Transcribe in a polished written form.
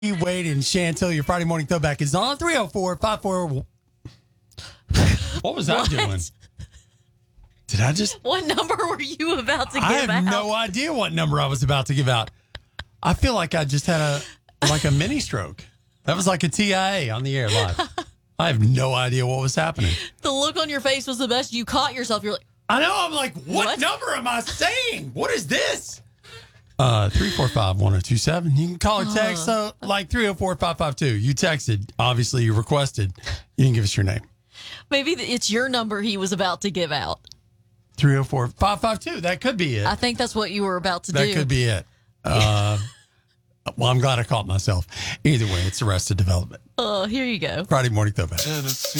Wade and Chantel, your Friday morning throwback is on 304-54. What was I doing? Did I just? What number were you about to give out? I have no idea what number I was about to give out. I feel like I just had a mini stroke. That was like a TIA on the air live. I have no idea what was happening. The look on your face was the best. You caught yourself. You're like, I know. I'm like, what number am I saying? What is this? 345-1027. You can call or text like 304-552. You texted. Obviously, you requested. You didn't give us your name. maybe it's your number he was about to give out. 304-552. That could be it. I think that's what you were about to do. That could be it. Well, I'm glad I caught myself. Either way, it's Arrested Development. Here you go. Friday morning throwback. Tennessee.